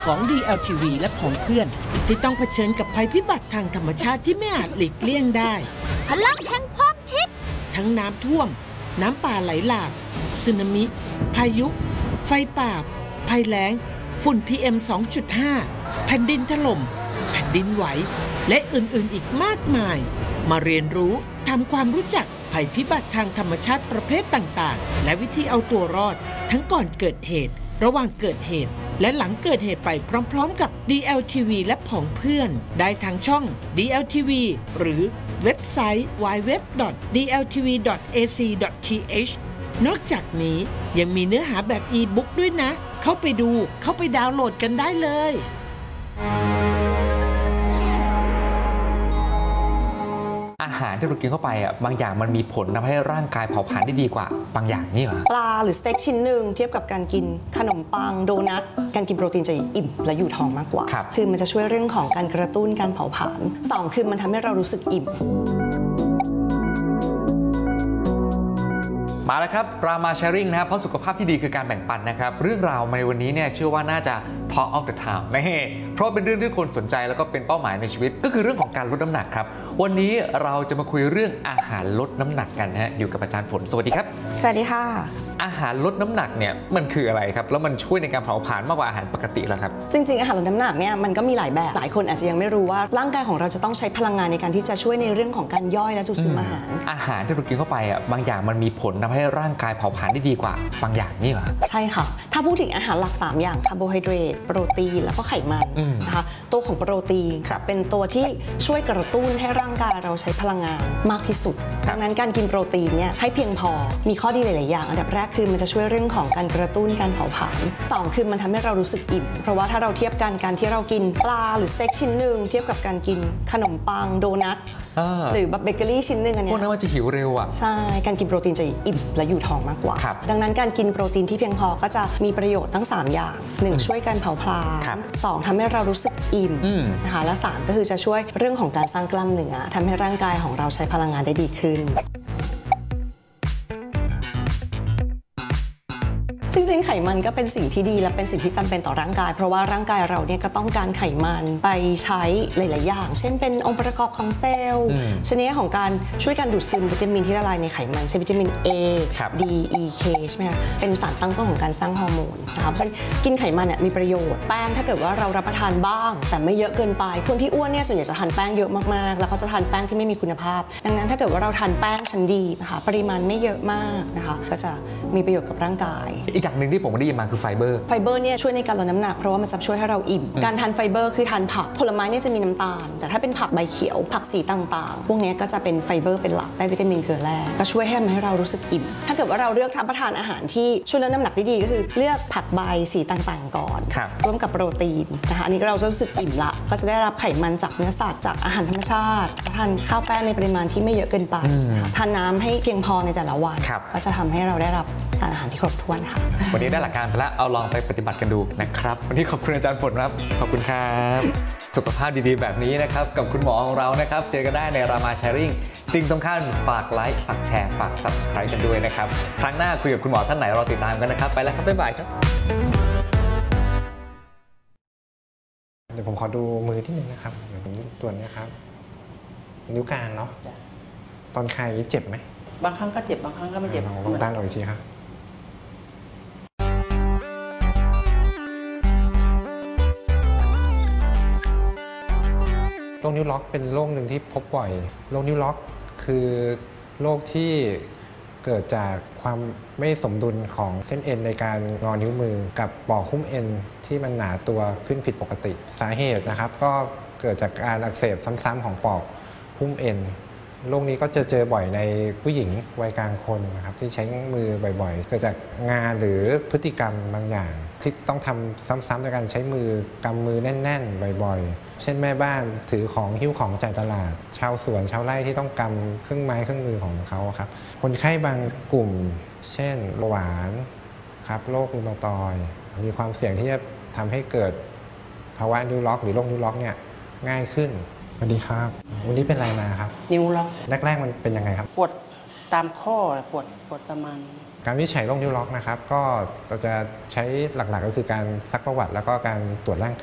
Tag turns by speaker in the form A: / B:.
A: ของ DLTV และของเพื่อนที่ต้องเผชิญกับภัยพิบัติทางธรรมชาติที่ไม่อาจหลีกเลี่ยงได้
B: พลังแห่งความคิด
A: ทั้งน้ำท่วมน้ำป่าไหลหลากสึนามิพายุไฟป่าภัยแล้งฝุ่น PM 2.5 แผ่นดินถล่มแผ่นดินไหวและอื่นๆอีกมากมายมาเรียนรู้ทำความรู้จักภัยพิบัติทางธรรมชาติประเภทต่างๆและวิธีเอาตัวรอดทั้งก่อนเกิดเหตุระหว่างเกิดเหตุและหลังเกิดเหตุไปพร้อมๆกับ DLTV และผองเพื่อนได้ทางช่อง DLTV หรือเว็บไซต์ www.dltv.ac.th นอกจากนี้ยังมีเนื้อหาแบบอีบุ๊กด้วยนะเข้าไปดาวน์โหลดกันได้เลย
C: อาหารที่เรากินเข้าไปบางอย่างมันมีผลทำให้ร่างกายเผาผลาญได้ดีกว่าบางอย่างนี่เหรอ
D: ปลาหรือสเต็กชิ้นหนึ่งเทียบกับการกินขนมปังโดนัทการกินโปรตีนจะอิ่มและอยู่ท้องมากกว่าคือมันจะช่วยเรื่องของการกระตุ้นการเผาผลาญ2คือมันทำให้เรารู้สึกอิ่ม
C: มาแล้วครับรามาแชร์ริ่งนะครับเพราะสุขภาพที่ดีคือการแบ่งปันนะครับเรื่องราวในวันนี้เนี่ยเชื่อว่าน่าจะ Talk of the Town เพราะเป็นเรื่องที่คนสนใจแล้วก็เป็นเป้าหมายในชีวิตก็คือเรื่องของการลดน้ำหนักครับวันนี้เราจะมาคุยเรื่องอาหารลดน้ำหนักกันฮะอยู่กับอาจารย์ฝนสวัสดีครับ
D: สวัสดีค่ะ
C: อาหารลดน้ำหนักเนี่ยมันคืออะไรครับแล้วมันช่วยในการเผาผลาญมากกว่าอาหารปกติหรอครับ
D: จริงๆอาหารลดน้ำหนักเนี่ยมันก็มีหลายแบบหลายคนอาจจะยังไม่รู้ว่าร่างกายของเราจะต้องใช้พลังงานในการที่จะช่วยในเรื่องของการย่อยและดูดซึมอาหาร
C: ที่เรากินเข้าไปบางอย่างมันมีผลทำให้ร่างกายเผาผลาญได้ดีกว่าบางอย่างนี่เหรอ
D: ใช่ค่ะถ้าพูดถึงอาหารหลัก3อย่างคาร์โบไฮเดรตโปรตีนแล้วก็ไขมันนะคะตัวของโปรตีนจะเป็นตัวที่ช่วยกระตุ้นให้ร่างกายเราใช้พลังงานมากที่สุดดังนั้นการกินโปรตีนเนี่ยให้เพียงพอมีข้อดีหลายๆอย่างอันดับแรกคือมันจะช่วยเรื่องของการกระตุ้นการเผาผลาญ2คือมันทำให้เรารู้สึกอิ่มเพราะว่าถ้าเราเทียบกันการที่เรากินปลาหรือสเต็กชิ้นหนึ่งเทียบกับการกินขนมปังโดนัทหรือแบบเบเกอรี่ชิ้นหนึ่งอันนี้
C: พวกนั้นมันจะหิวเร็ว
D: ใช่การกินโปรตีนจะอิ่มและอยู่ท้องมากกว่าดังนั้นการกินโปรตีนที่เพียงพอก็จะมีประโยชน์ทั้ง3อย่าง1ช่วยการเผาผลาญ2ทำให้เรารู้สึกอิ่มนะคะและ3ก็คือจะช่วยเรื่องของการสร้างกล้ามเนื้อทำให้ร่างกายของเราใช้พลังงานได้ดีขึ้นจริงๆไขมันก็เป็นสิ่งที่ดีและเป็นสิ่งที่จำเป็นต่อร่างกายเพราะว่าร่างกายเราเนี่ยก็ต้องการไขมันไปใช้หลายๆอย่างเช่นเป็นองค์ประกอบของเซลล์ชนิดของการช่วยการดูดซึมวิตามินที่ละลายในไขมันเช่นวิตามิน A D E K ใช่ไหมคะเป็นสารตั้งต้นของการสร้างฮอร์โมนนะคะเพราะฉะนั้นกินไขมันเนี่ยมีประโยชน์แป้งถ้าเกิดว่าเรารับประทานบ้างแต่ไม่เยอะเกินไปคนที่อ้วนเนี่ยส่วนใหญ่จะทานแป้งเยอะมากๆแล้วเขาจะทานแป้งที่ไม่มีคุณภาพดังนั้นถ้าเกิดว่าเราทานแป้งชั้นดีนะคะปริมาณไม่เยอะมากนะคะก็จะมีประโยชน์กับร่างกาย
C: อีกอย่างหนึ่งที่ผมได้ยินมาคือไฟเบอร์
D: เนี่ยช่วยในการลดน้ำหนักเพราะว่ามันจะช่วยให้เราอิ่มการทานไฟเบอร์คือทานผักผลไม้เนี่ยจะมีน้ำตาลแต่ถ้าเป็นผักใบเขียวผักสีต่างๆพวกนี้ก็จะเป็นไฟเบอร์เป็นหลักได้วิตามินเกลือแร่ก็ช่วยให้เรารู้สึกอิ่มถ้าเกิดว่าเราเลือกรับประทานอาหารที่ช่วยลดน้ำหนักได้ดีก็คือเลือกผักใบสีต่างๆก่อนร่วมกับโปรตีนนะคะอันนี้เราจะรู้สึกอิ่มละก็จะได้รับไขมันจากเนื้อสัตว์จากอาหารธรรมชาติทานข้าวแป้งในปริมาณที่ไม่เยอะเกินไปทานน้ำให้เพียงพอในแต่ละวันก็จะทำให้เราได้รับสารอาหารที่ครบถ้วนค่ะ
C: วันนี้ได้หลักการไปแล้วเอาลองไปปฏิบัติกันดูนะครับวันนี้ขอบคุณอาจารย์ฝนครับขอบคุณครับสุขภาพดีๆแบบนี้นะครับกับคุณหมอของเรานะครับเจอกันได้ในรามาแชร์ริ่งสิ่งสำคัญฝากไลค์ฝากแชร์ฝาก Subscribe กันด้วยนะครับครั้งหน้าคุยกับคุณหมอท่านไหนรอติดตามกันนะครับไปแล้วครับบ๊ายบายครับ
E: เดี๋ยวผมขอดูมือที่หนึ่งนะครับเดี๋ยวผมตรวจนะครับนิ้วกลางเนาะตอนคลายเจ็บไหม
F: บางครั้งก็เจ็บบางครั้งก็ไม่เจ็บ
E: ลองด้านออกอีกทีครับโรคนิ้วล็อกเป็นโรคหนึ่งที่พบบ่อยโรคนิ้วล็อกคือโรคที่เกิดจากความไม่สมดุลของเส้นเอ็นในการงอนิ้วมือกับปอกหุ้มเอ็นที่มันหนาตัวขึ้นผิดปกติสาเหตุนะครับก็เกิดจากการอักเสบซ้ำๆของปอกหุ้มเอ็นโรคนี้ก็จะเจอบ่อยในผู้หญิงวัยกลางคนนะครับที่ใช้มือบ่อยๆเกิดจากงานหรือพฤติกรรมบางอย่างที่ต้องทำซ้ำๆในการใช้มือกำมือแน่นๆบ่อยๆเช่นแม่บ้านถือของหิ้วของจ่ายตลาดชาวสวนชาวไร่ที่ต้องกำเครื่องไม้เครื่องมือของเขาครับคนไข้บางกลุ่มเช่นเบาหวานครับโรครูมาตอยด์มีความเสี่ยงที่จะทำให้เกิดภาวะนิ้วล็อกหรือโรคนิ้วล็อกเนี่ยง่ายขึ้นสวัสดีครับวันนี้เป็นอะไรมาครับ
F: นิ้วล็อก
E: แรกๆมันเป็นยังไงครับ
F: ปวดตามข้อปวดประมาณ
E: การวินิจฉัยโรคนิ้วล็อกนะครับก็เราจะใช้หลักๆก็คือการซักประวัติแล้วก็การตรวจร่างกาย